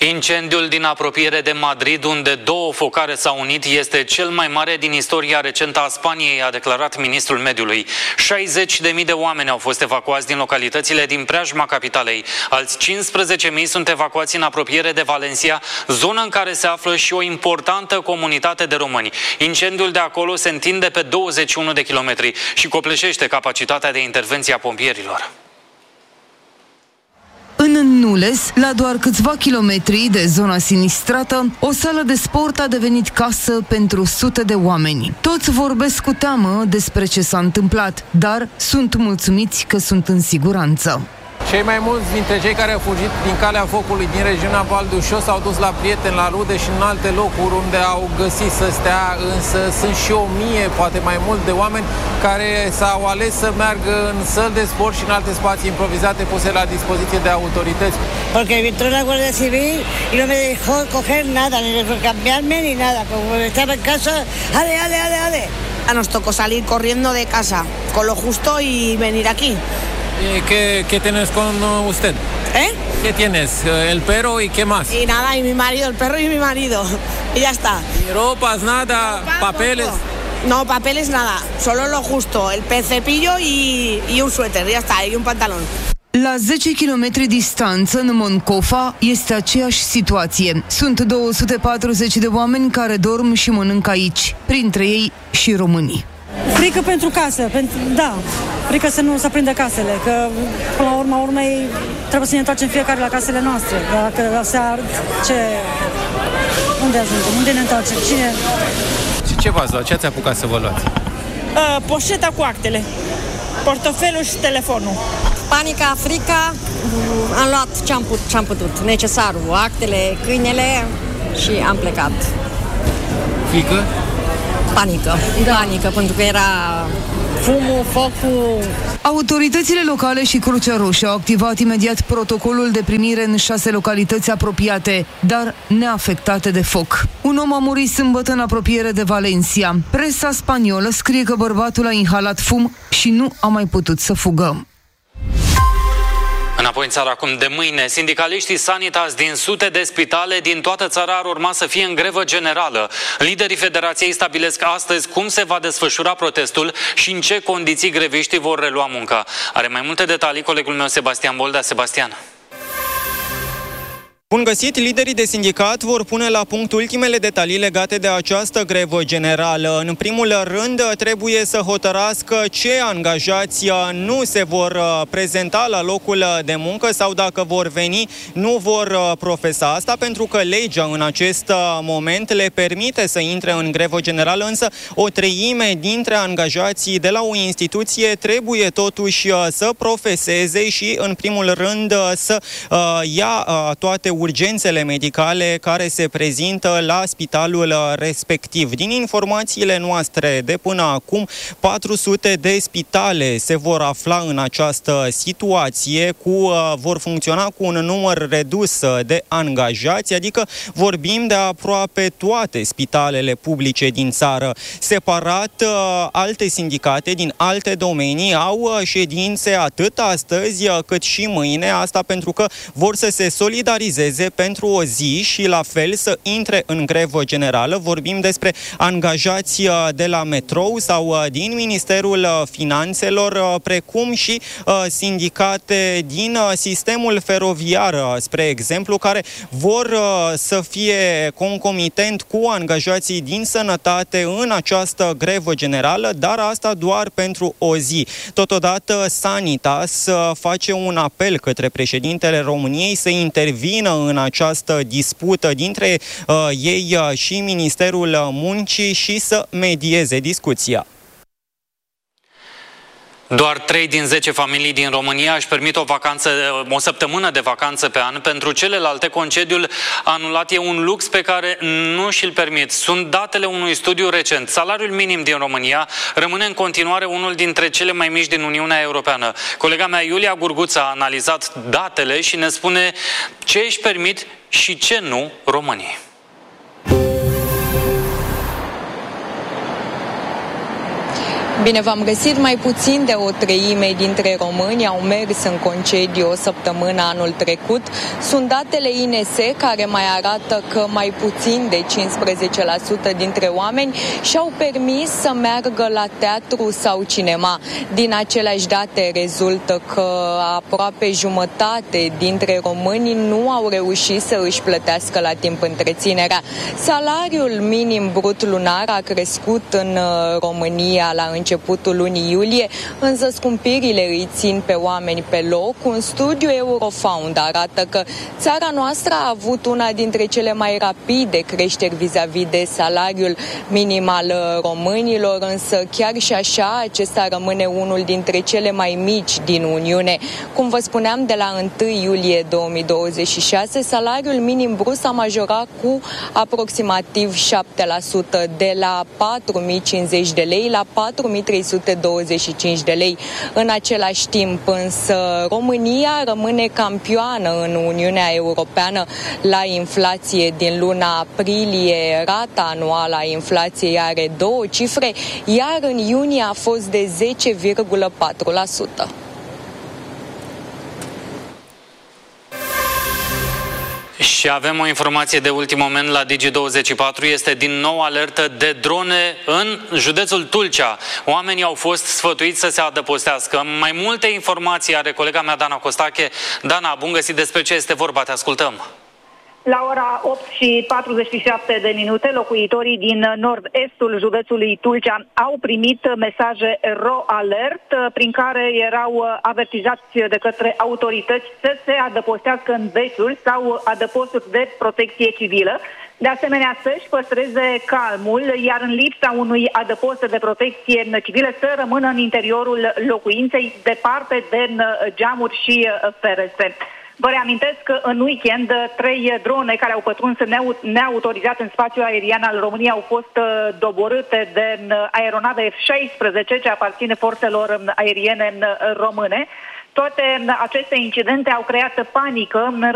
Incendiul din apropiere de Madrid, unde două focare s-au unit, este cel mai mare din istoria recentă a Spaniei, a declarat ministrul mediului. 60.000 de oameni au fost evacuați din localitățile din preajma capitalei. Alți 15.000 sunt evacuați în apropiere de Valencia, zonă în care se află și o importantă comunitate de români. Incendiul de acolo se întinde pe 21 de kilometri și copleșește capacitatea de intervenție a pompierilor. În Nules, la doar câțiva kilometri de zona sinistrată, o sală de sport a devenit casă pentru sute de oameni. Toți vorbesc cu teamă despre ce s-a întâmplat, dar sunt mulțumiți că sunt în siguranță. Cei mai mulți dintre cei care au fugit din calea focului din regiunea Val d'Ușor s-au dus la prieteni, la rude și în alte locuri unde au găsit să stea, însă sunt și 1000, poate mai mult, de oameni care s-au ales să meargă în săli de sport și în alte spații improvizate puse la dispoziție de autorități. Porque entró la Guardia Civil y no me dejó coger nada, ni cambiarme ni nada. Como estaba en casa, ale. Nos tocó salir corriendo de casa, con lo justo y venir aquí. ¿Qué tienes con usted? ¿Qué tienes? ¿El perro y qué más? Y nada, y mi marido, el perro y mi marido. Y ya está. ¿Y ropas, nada? ¿Papeles? No, papeles nada. Solo lo justo. El cepillo y un suéter. Ya está. Y un pantalón. La 10 km distanță, în Moncofa, este aceeași situație. Sunt 240 de oameni care dorm și mănâncă aici, printre ei și românii. Frică pentru casă, frică să nu se prindă casele, că până la urma urmei trebuie să ne întoarcem fiecare la casele noastre. Dacă se ard, unde ajungem? Unde ne întoarcem? Cine? Și ce v-ați luat? Ce ați apucat să vă luați? Poșeta cu actele, portofelul și telefonul. Panica, frica, am luat ce am putut, necesarul, actele, câinele și am plecat. Frică? Panică, pentru că era fumul, focul. Autoritățile locale și Crucea Roșie au activat imediat protocolul de primire în 6 localități apropiate, dar neafectate de foc. Un om a murit sâmbătă în apropiere de Valencia. Presa spaniolă scrie că bărbatul a inhalat fum și nu a mai putut să fugă. Înapoi în țară acum, de mâine, sindicaliștii Sanitas din sute de spitale din toată țara ar urma să fie în grevă generală. Liderii Federației stabilesc astăzi cum se va desfășura protestul și în ce condiții greviștii vor relua munca. Are mai multe detalii colegul meu Sebastian Boldea. Sebastian. Bun găsit! Liderii de sindicat vor pune la punct ultimele detalii legate de această grevă generală. În primul rând, trebuie să hotărască ce angajați nu se vor prezenta la locul de muncă sau dacă vor veni, nu vor profesa. Asta pentru că legea în acest moment le permite să intre în grevă generală, însă o treime dintre angajații de la o instituție trebuie totuși să profeseze și, în primul rând, să ia toate urgențele medicale care se prezintă la spitalul respectiv. Din informațiile noastre de până acum, 400 de spitale se vor afla în această situație, vor funcționa cu un număr redus de angajați, adică vorbim de aproape toate spitalele publice din țară. Separat, alte sindicate din alte domenii au ședințe atât astăzi cât și mâine, asta pentru că vor să se solidarizeze pentru o zi și la fel să intre în grevă generală. Vorbim despre angajați de la metrou sau din Ministerul Finanțelor, precum și sindicate din sistemul feroviar, spre exemplu, care vor să fie concomitent cu angajații din sănătate în această grevă generală, dar asta doar pentru o zi. Totodată, Sanitas face un apel către președintele României să intervină în această dispută dintre ei și Ministerul Muncii și să medieze discuția. Doar 3 din 10 familii din România își permit o săptămână de vacanță pe an. Pentru celelalte, concediul anulat e un lux pe care nu și-l permit. Sunt datele unui studiu recent. Salariul minim din România rămâne în continuare unul dintre cele mai mici din Uniunea Europeană. Colega mea Iulia Gurguța a analizat datele și ne spune ce își permit și ce nu românii. Bine v-am găsit. Mai puțin de o treime dintre români au mers în concediu o săptămână anul trecut. Sunt datele INS care mai arată că mai puțin de 15% dintre oameni și-au permis să meargă la teatru sau cinema. Din aceleași date rezultă că aproape jumătate dintre români nu au reușit să își plătească la timp întreținerea. Salariul minim brut lunar a crescut în România la începutul lunii iulie, însă scumpirile îi țin pe oameni pe loc. Un studiu Eurofound arată că țara noastră a avut una dintre cele mai rapide creșteri vis-a-vis de salariul minim al românilor, însă chiar și așa, acesta rămâne unul dintre cele mai mici din Uniune. Cum vă spuneam, de la 1 iulie 2026, salariul minim brut s-a majorat cu aproximativ 7%, de la 4.050 de lei la 4.325 de lei. În același timp, însă, România rămâne campioană în Uniunea Europeană la inflație din luna aprilie. Rata anuală a inflației are două cifre, iar în iunie a fost de 10,4%. Și avem o informație de ultim moment la Digi24. Este din nou alertă de drone în județul Tulcea. Oamenii au fost sfătuiți să se adăpostească. Mai multe informații are colega mea, Dana Costache. Dana, bun găsit, despre ce este vorba, te ascultăm. La ora 8:47, locuitorii din nord-estul județului Tulcea au primit mesaje ro-alert prin care erau avertizați de către autorități să se adăpostească în bețuri sau adăposturi de protecție civilă. De asemenea, să-și păstreze calmul, iar în lipsa unui adăpost de protecție civilă să rămână în interiorul locuinței, departe de geamuri și ferese. Vă reamintesc că în weekend 3 drone care au pătruns neautorizat în spațiul aerian al României au fost doborâte de aeronave F-16 ce aparține forțelor aeriene române. Toate aceste incidente au creat panică în